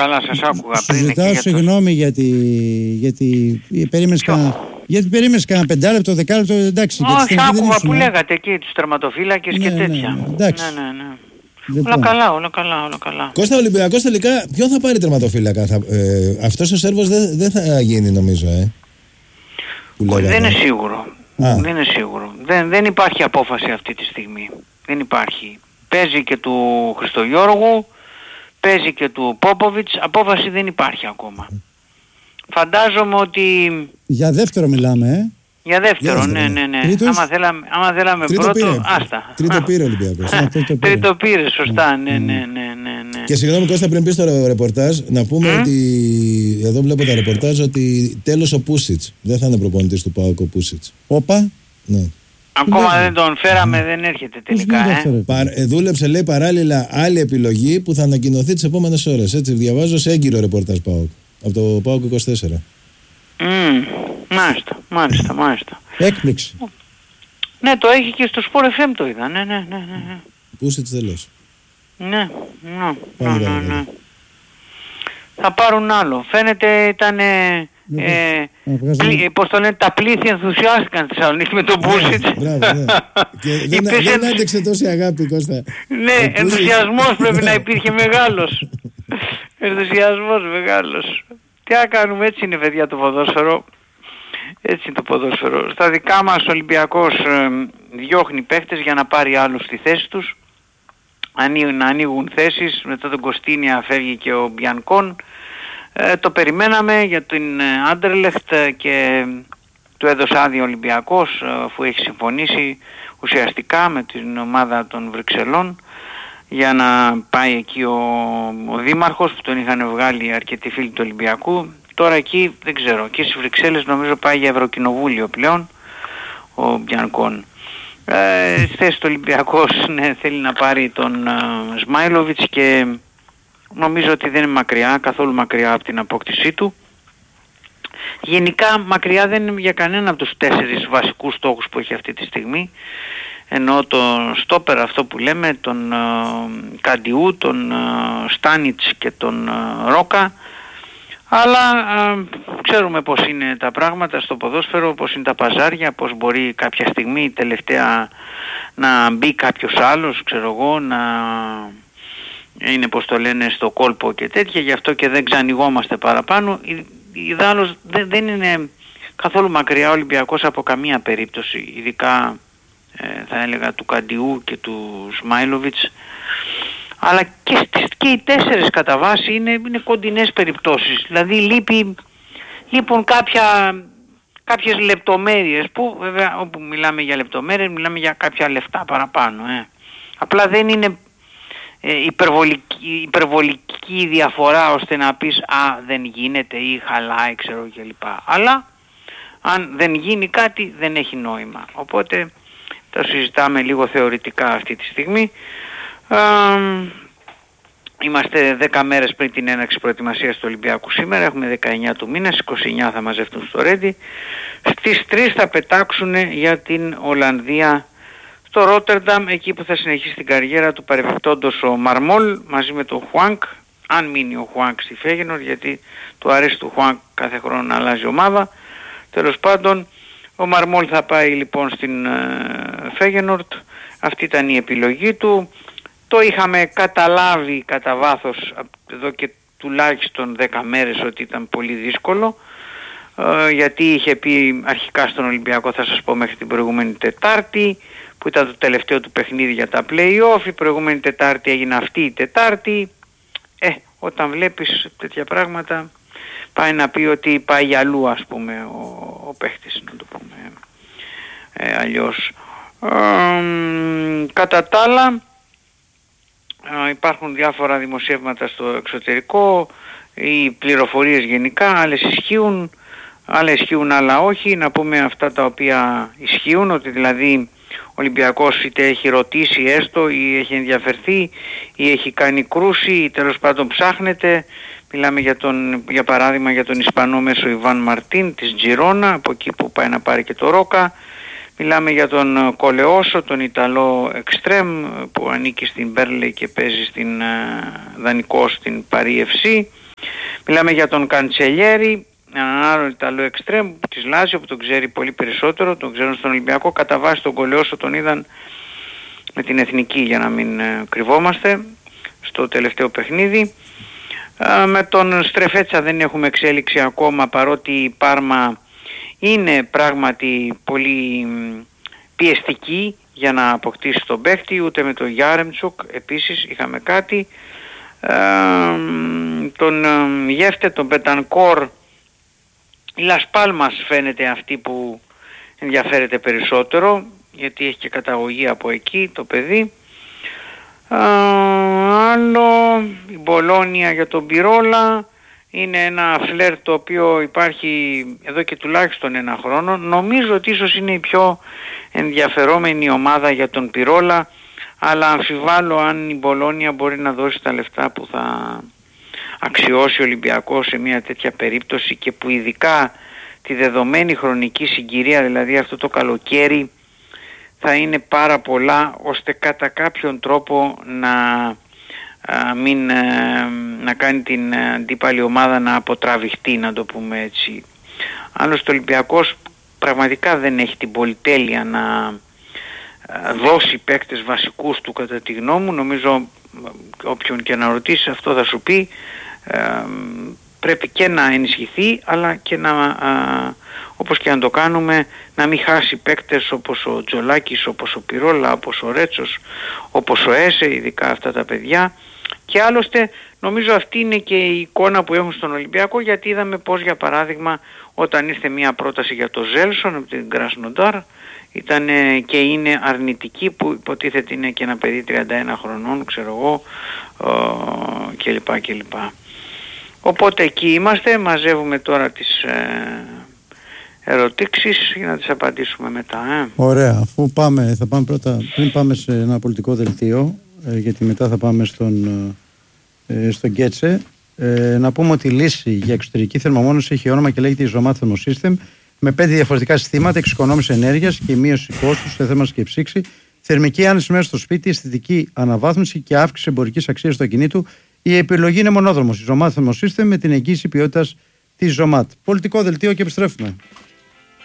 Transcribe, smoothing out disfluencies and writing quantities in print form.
καλά, σας άκουγα πριν. Ζητάω συγγνώμη γιατί περίμενες κανένα 5 λεπτό, 10 λεπτό, εντάξει. Όχι, άκουγα που λέγατε εκεί τους τερματοφύλακες και τέτοια. Εντάξει. Λοιπόν. Όλα καλά. Κώστα, Ολυμπιακός τελικά ποιο θα πάρει τερματοφύλακα? Αυτός ο Σέρβος δεν θα γίνει νομίζω, Δεν είναι σίγουρο. Δεν είναι σίγουρο. Δεν υπάρχει απόφαση αυτή τη στιγμή. Δεν υπάρχει. Παίζει και του Χριστογιώργου, παίζει και του Πόποβιτς, απόφαση δεν υπάρχει ακόμα. Φαντάζομαι ότι... Για δεύτερο μιλάμε, Για δεύτερο, ναι. Άμα θέλαμε πρώτο, άστα. Τρίτο πήρε ο Ολυμπιακός. Τρίτο πήρε, σωστά, ναι. Και συγγνώμη Κώστα, πριν πεις το ρεπορτάζ, να πούμε ότι εδώ βλέπω τα ρεπορτάζ ότι τέλος ο Πούσιτς. Δεν θα είναι προπονητής του ΠΑΟΚ ο Πούσιτς. Όπα. Ναι. Ακόμα δεν τον φέραμε, δεν έρχεται τελικά. Δούλεψε, λέει, παράλληλα άλλη επιλογή που θα ανακοινωθεί τις επόμενες ώρες. Έτσι, διαβάζω σε έγκυρο ρεπορτάζ ΠΑΟΚ. Από το ΠΑΟΚ 24. Μάλιστα. Έκπληξη. Ναι, το έχει και στο Sport FM το είδα. Ναι. Πούσιτς δεν λες. Ναι. Θα πάρουν άλλο. Φαίνεται ήταν... πώς το λένε, τα πλήθη ενθουσιάστηκαν στη Θεσσαλονίκη με τον Πούσιτς. Δεν άντεξε τόση αγάπη, Κώστα. Ναι, ενθουσιασμός πρέπει να υπήρχε μεγάλος. Ενθουσιασμός μεγάλος. Τι να κάνουμε, έτσι είναι παιδιά το ποδόσφαιρο. Έτσι είναι το ποδόσφαιρο. Στα δικά μας ο Ολυμπιακός διώχνει παίχτες για να πάρει άλλους στη θέση τους. Να ανοίγουν θέσεις. Μετά τον Κωστίνια φεύγει και ο Μπιανκόν. Το περιμέναμε για την Άντερλεχτ και του έδωσε άδεια ο Ολυμπιακός, αφού έχει συμφωνήσει ουσιαστικά με την ομάδα των Βρυξελών για να πάει εκεί ο δήμαρχος που τον είχαν βγάλει αρκετοί φίλοι του Ολυμπιακού. Τώρα εκεί δεν ξέρω, εκεί στις Βρυξέλλες νομίζω πάει για Ευρωκοινοβούλιο πλέον ο Μπιανκόν. Στη θέση του Ολυμπιακός θέλει να πάρει τον Σμάιλοβιτς και νομίζω ότι δεν είναι μακριά, καθόλου μακριά από την απόκτησή του. Γενικά μακριά δεν είναι για κανένα από τους 4 βασικούς στόχους που έχει αυτή τη στιγμή. Ενώ τον στόπερ αυτό που λέμε, τον Καντιού, τον Στάνιτς και τον Ρόκα. Αλλά ξέρουμε πώς είναι τα πράγματα στο ποδόσφαιρο, πώς είναι τα παζάρια, πώς μπορεί κάποια στιγμή τελευταία να μπει κάποιος άλλος, ξέρω εγώ, να είναι πώς το λένε στο κόλπο και τέτοια, γι' αυτό και δεν ξανοιγόμαστε παραπάνω. Ιδάλλως δεν είναι καθόλου μακριά ο Ολυμπιακός από καμία περίπτωση, ειδικά θα έλεγα του Καντιού και του Σμάιλοβιτς, αλλά και οι 4 κατά βάση είναι κοντινές περιπτώσεις. Δηλαδή λείπουν κάποιες λεπτομέρειες που βέβαια όπου μιλάμε για λεπτομέρειες μιλάμε για κάποια λεφτά παραπάνω. Απλά δεν είναι υπερβολική διαφορά ώστε να πεις δεν γίνεται ή χαλάει ξέρω κλπ. Αλλά αν δεν γίνει κάτι δεν έχει νόημα. Οπότε το συζητάμε λίγο θεωρητικά αυτή τη στιγμή. Είμαστε 10 μέρες πριν την έναρξη προετοιμασίας του Ολυμπιακού σήμερα. Έχουμε 19 του μήνα, 29 θα μαζευτούν στο Ρέντι. Στις 3 θα πετάξουν για την Ολλανδία στο Ρότερνταμ, εκεί που θα συνεχίσει την καριέρα του παρεμπιπτόντος ο Μαρμόλ μαζί με τον Χουάνκ, αν μείνει ο Χουάνκ στη Φέγενορντ, γιατί του αρέσει του Χουάνκ κάθε χρόνο να αλλάζει ομάδα. Τέλος πάντων ο Μαρμόλ θα πάει λοιπόν στην Φέγενορντ. Αυτή ήταν η επιλογή του. Το είχαμε καταλάβει κατά βάθος εδώ και τουλάχιστον 10 μέρες ότι ήταν πολύ δύσκολο, γιατί είχε πει αρχικά στον Ολυμπιακό, θα σας πω μέχρι την προηγούμενη Τετάρτη, που ήταν το τελευταίο του παιχνίδι για τα play-off. Η προηγούμενη Τετάρτη έγινε αυτή η Τετάρτη. Όταν βλέπεις τέτοια πράγματα πάει να πει ότι πάει για αλλού, ας πούμε, ο παίχτης, να το πούμε αλλιώς. Κατά τα άλλα υπάρχουν διάφορα δημοσιεύματα στο εξωτερικό, οι πληροφορίες γενικά, άλλες ισχύουν, άλλα όχι. Να πούμε αυτά τα οποία ισχύουν, ότι δηλαδή ο Ολυμπιακός είτε έχει ρωτήσει έστω ή έχει ενδιαφερθεί ή έχει κάνει κρούση ή τέλος πάντων ψάχνεται. Μιλάμε για παράδειγμα για τον Ισπανό μέσο Ιβάν Μαρτίν της Τζιρόνα, από εκεί που πάει να πάρει και το Ρόκα. Μιλάμε για τον Κολεόσο, τον Ιταλό Εξτρέμ που ανήκει στην Μπέρλεϊ και παίζει στην δανεικό στην Παρί FC. Μιλάμε για τον Καντσελιέρη, έναν άλλο Ιταλό εξτρέμ της Λάζιο που τον ξέρει πολύ περισσότερο, τον ξέρουν στον Ολυμπιακό. Κατά βάση τον Κολεόσο τον είδαν με την Εθνική, για να μην κρυβόμαστε, στο τελευταίο παιχνίδι. Με τον Στρεφέτσα δεν έχουμε εξέλιξη ακόμα, παρότι η Πάρμα είναι πράγματι πολύ πιεστική για να αποκτήσει τον παίχτη. Ούτε με τον Γιάρεμτσουκ επίσης είχαμε κάτι. Τον Γεύτε, τον Μπετανκόρ, η Λας Πάλμας φαίνεται αυτή που ενδιαφέρεται περισσότερο, γιατί έχει και καταγωγή από εκεί το παιδί. Άλλο, η Μπολόνια για τον Πιρόλα είναι ένα φλερ το οποίο υπάρχει εδώ και τουλάχιστον ένα χρόνο. Νομίζω ότι ίσως είναι η πιο ενδιαφερόμενη ομάδα για τον Πιρόλα, αλλά αμφιβάλλω αν η Μπολόνια μπορεί να δώσει τα λεφτά που θα αξιώσει ο Ολυμπιακός σε μια τέτοια περίπτωση, και που ειδικά τη δεδομένη χρονική συγκυρία, δηλαδή αυτό το καλοκαίρι, θα είναι πάρα πολλά, ώστε κατά κάποιον τρόπο να κάνει την αντίπαλη ομάδα να αποτραβηχτεί, να το πούμε έτσι. Άλλωστε ο Ολυμπιακός πραγματικά δεν έχει την πολυτέλεια να δώσει παίκτες βασικούς του, κατά τη γνώμη μου. Νομίζω όποιον και να ρωτήσει αυτό θα σου πει, πρέπει και να ενισχυθεί, αλλά και να, όπως και να το κάνουμε, να μην χάσει παίκτες όπως ο Τζολάκης, όπως ο Πιρόλα, όπως ο Ρέτσος, όπως ο Έσε, ειδικά αυτά τα παιδιά. Και άλλωστε νομίζω αυτή είναι και η εικόνα που έχουν στον Ολυμπιακό, γιατί είδαμε πως, για παράδειγμα, όταν ήρθε μια πρόταση για το Ζέλσον από την Κρασνοντάρ, ήταν και είναι αρνητική, που υποτίθεται είναι και ένα παιδί 31 χρονών, ξέρω εγώ, κλπ. Οπότε εκεί είμαστε, μαζεύουμε τώρα τις ερωτήσεις για να τις απαντήσουμε μετά. Ωραία, αφού θα πάμε πρώτα, πριν πάμε σε ένα πολιτικό δελτίο, γιατί μετά θα πάμε στον Γκέτσε, να πούμε ότι η λύση για εξωτερική θερμομόνωση έχει όνομα και λέγεται Zomat Thermosystem, με 5 διαφορετικά συστήματα εξοικονόμηση ενέργειας και μείωση κόστους σε θέρμανση και ψήξη, θερμική άνεση μέσα στο σπίτι, αισθητική αναβάθμιση και αύξηση εμπορικής αξίας του ακινήτου. Η επιλογή είναι μονόδρομος. Η Zomat Thermosystem, με την εγγύηση ποιότητας της Zomat. Πολιτικό δελτίο και επιστρέφουμε.